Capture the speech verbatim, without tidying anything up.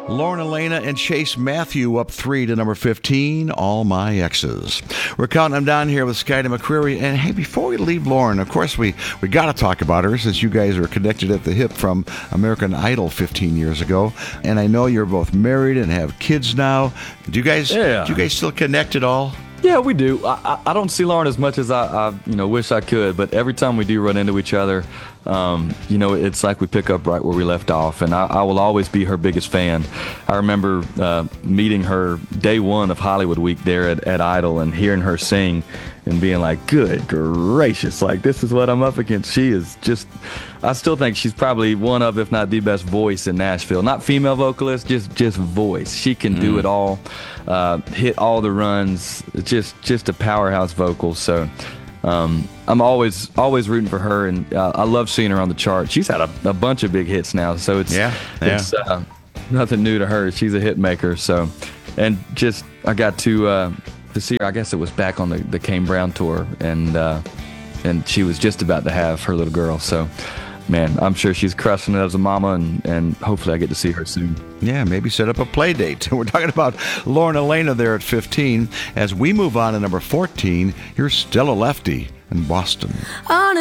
Lauren Elena and Chase Matthew up three to number fifteen, All My Exes. We're counting them down here with Skyda McCreary. And hey, before we leave Lauren, of course, we, we got to talk about her since you guys are connected at the hip from American Idol fifteen years ago. And I know you're both married and have kids now. Do you guys, Yeah. do you guys still connect at all? Yeah, we do. I, I, I don't see Lauren as much as I, I, you know, wish I could. But every time we do run into each other, um, you know, it's like we pick up right where we left off. And I, I will always be her biggest fan. I remember uh, meeting her day one of Hollywood Week there at, at Idol and hearing her sing and being like, good gracious, like this is what I'm up against. She is just, I still think she's probably one of, if not the best voice in Nashville. Not female vocalist, just just voice. She can mm. do it all, uh, hit all the runs, just just a powerhouse vocal. So um, I'm always always rooting for her, and uh, I love seeing her on the chart. She's had a, a bunch of big hits now, so it's yeah, yeah. it's uh, nothing new to her. She's a hit maker. So, and just I got to. Uh, to see her, I guess it was back on the, the Kane Brown tour, and uh, and she was just about to have her little girl. So, man, I'm sure she's crushing it as a mama, and, and hopefully I get to see her soon. Yeah, maybe set up a play date. We're talking about Lauren Elena there at fifteen. As we move on to number fourteen, here's Stella Lefty in Boston. On